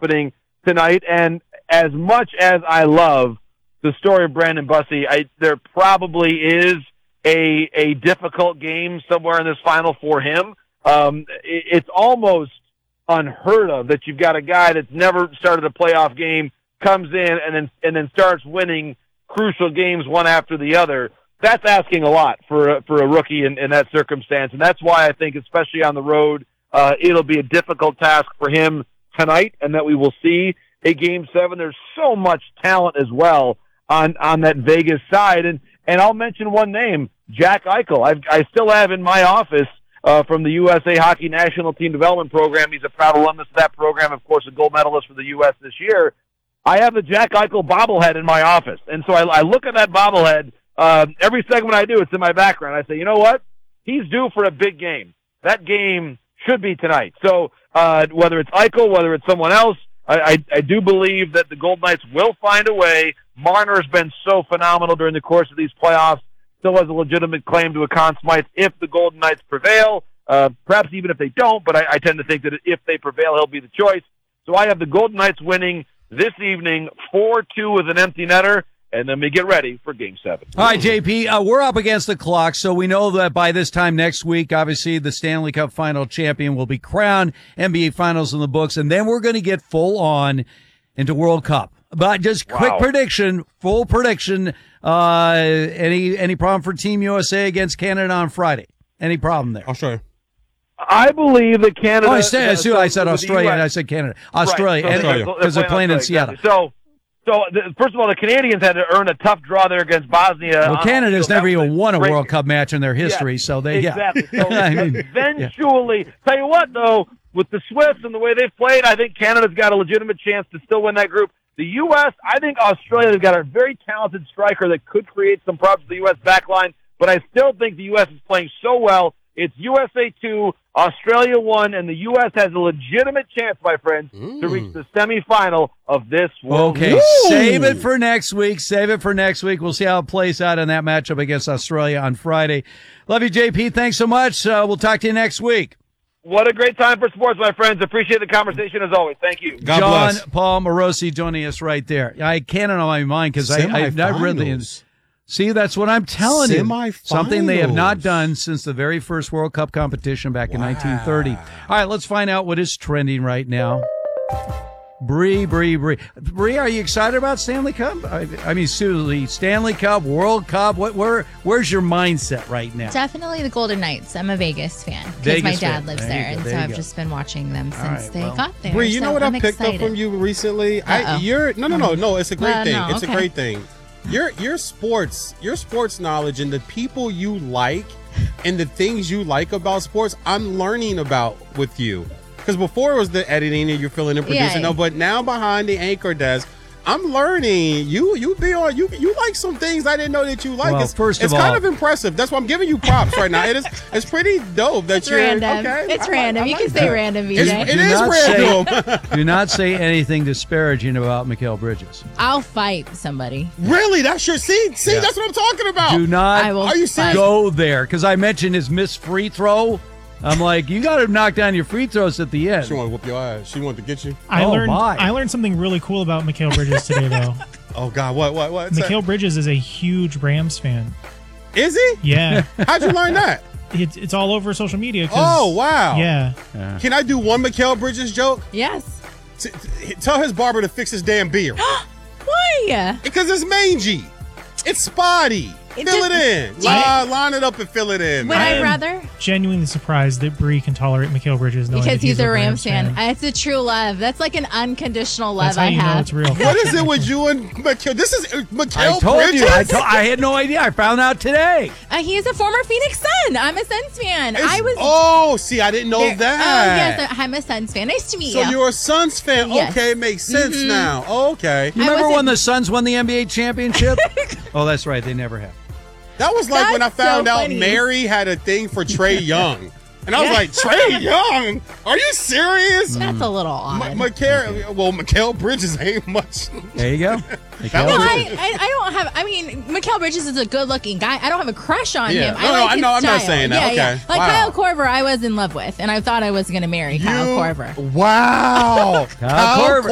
happening tonight. And as much as I love the story of Brandon Bussey, there probably is a difficult game somewhere in this Final for him. It's almost unheard of that you've got a guy that's never started a playoff game, comes in and then starts winning crucial games one after the other. That's asking a lot for a rookie in that circumstance, and that's why I think, especially on the road, it'll be a difficult task for him tonight, and that we will see a Game 7. There's so much talent as well on that Vegas side, and I'll mention one name, Jack Eichel. I still have in my office from the USA Hockey National Team Development Program. He's a proud alumnus of that program, of course, a gold medalist for the U.S. this year. I have the Jack Eichel bobblehead in my office, and so I look at that bobblehead. Every segment I do, it's in my background. I say, you know what? He's due for a big game. That game should be tonight. So whether it's Eichel, whether it's someone else, I do believe that the Golden Knights will find a way. Marner's been so phenomenal during the course of these playoffs. Still has a legitimate claim to a Conn Smythe if the Golden Knights prevail. Perhaps even if they don't, but I tend to think that if they prevail, he'll be the choice. So I have the Golden Knights winning this evening 4-2 with an empty netter. And then we get ready for Game 7. All right, JP, we're up against the clock, so we know that by this time next week, obviously, the Stanley Cup final champion will be crowned, NBA Finals in the books, and then we're going to get full on into World Cup. But just quick prediction, full prediction, any problem for Team USA against Canada on Friday? Any problem there? Australia. I believe that Canada... Oh, I said Australia, and I said Canada. Australia, because they're playing in Seattle. So, first of all, the Canadians had to earn a tough draw there against Bosnia. Well, Canada's never even won a World Cup match in their history, so they, exactly. So eventually, tell you what, though, with the Swifts and the way they've played, I think Canada's got a legitimate chance to still win that group. The U.S., I think Australia's got a very talented striker that could create some problems for the U.S. backline, but I still think the U.S. is playing so well. It's USA 2, Australia 1, and the U.S. has a legitimate chance, my friends, to reach the semifinal of this World Cup. Okay, save it for next week. We'll see how it plays out in that matchup against Australia on Friday. Love you, JP. Thanks so much. We'll talk to you next week. What a great time for sports, my friends. Appreciate the conversation as always. Thank you. God bless. John Paul Morosi joining us right there. I can't on my mind because I've not read the... See, that's what I'm telling you. Something they have not done since the very first World Cup competition back in 1930. All right, let's find out what is trending right now. Bree, are you excited about Stanley Cup? I mean, seriously, Stanley Cup, World Cup. Where's your mindset right now? Definitely the Golden Knights. I'm a Vegas fan because my dad lives there, and so I've just been watching them since they got there. Bree, you know what I picked up from you recently? No. It's a great thing. It's a great thing. Your sports knowledge and the people you like and the things you like about sports, I'm learning about with you. Because before it was the editing and you're filling in producing, but now behind the anchor desk, I'm learning. You like some things I didn't know that you like. Well, it's kind of impressive. That's why I'm giving you props right now. It's pretty dope that you're random. Okay. It's random. You can say random, VJ. It is random. Do not say anything disparaging about Mikal Bridges. I'll fight somebody. Really? That's your see? That's what I'm talking about. Do not Are you serious? Go there, because I mentioned his missed free throw. I'm like, you got to knock down your free throws at the end. She want to whoop your ass. She wanted to get you. I learned something really cool about Mikal Bridges today, though. Oh, God. What? Mikal Bridges is a huge Rams fan. Is he? Yeah. How'd you learn that? It's all over social media. Oh, wow. Yeah. Can I do one Mikal Bridges joke? Yes. Tell his barber to fix his damn beard. Why? Because it's mangy. It's spotty. Fill it in. Line it up and fill it in. Would I rather? Genuinely surprised that Bree can tolerate Mikal Bridges because he's a Rams fan. It's a true love. That's like an unconditional love. That's how you know it's real. What is it with you and Mikal? This is Mikal I told Bridges? you. I had no idea. I found out today. He's a former Phoenix Sun. I'm a Suns fan. I didn't know that. Oh, yes, I'm a Suns fan. Nice to meet you. So you're a Suns fan. Yes. Okay, makes sense now. Okay. You remember when the Suns won the NBA championship? Oh, that's right. They never have. That was like when I found out Mary had a thing for Trae Young. And I was like, Trae Young? Are you serious? That's a little odd. Mikal Bridges ain't much. There you go. Mikal Bridges is a good-looking guy. I don't have a crush on him. I'm not saying that. Yeah. Like Kyle Korver, I was in love with, and I thought I was going to marry Kyle Korver. Wow. Kyle Korver.